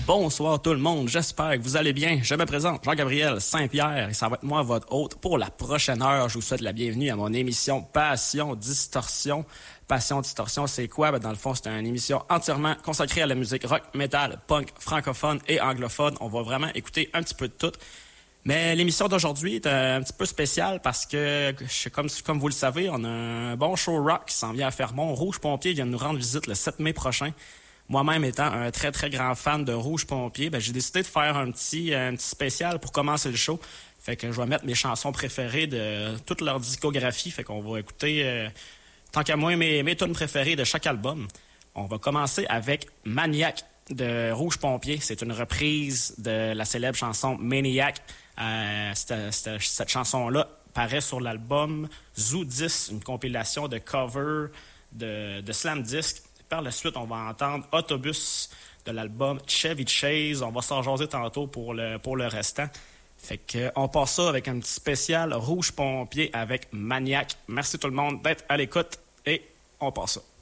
Bonsoir tout le monde, j'espère que vous allez bien. Je me présente, Jean-Gabriel Saint-Pierre, et ça va être moi votre hôte pour la prochaine heure. Je vous souhaite la bienvenue à mon émission Passion Distorsion. Passion Distorsion, c'est quoi? Ben, dans le fond, c'est une émission entièrement consacrée à la musique rock, metal, punk, francophone et anglophone. On va vraiment écouter un petit peu de tout. Mais l'émission d'aujourd'hui est un petit peu spéciale parce que, comme vous le savez, on a un bon show rock qui s'en vient à Fermont. Rouge Pompier vient de nous rendre visite le 7 mai prochain. Moi-même étant un très, très grand fan de Rouge Pompier, ben, j'ai décidé de faire un petit spécial pour commencer le show. Fait que je vais mettre mes chansons préférées de toute leur discographie. Fait qu'on va écouter, tant qu'à moi, mes tunes préférées de chaque album. On va commencer avec Maniac de Rouge Pompier. C'est une reprise de la célèbre chanson Maniac. Cette chanson-là paraît sur l'album Zoo 10, une compilation de covers de Slam Disc. Par la suite, on va entendre Autobus de l'album Chevy Chase. On va s'en jaser tantôt pour le restant. Fait que on passe ça avec un petit spécial Rouge Pompier avec Maniac. Merci tout le monde d'être à l'écoute et on passe ça.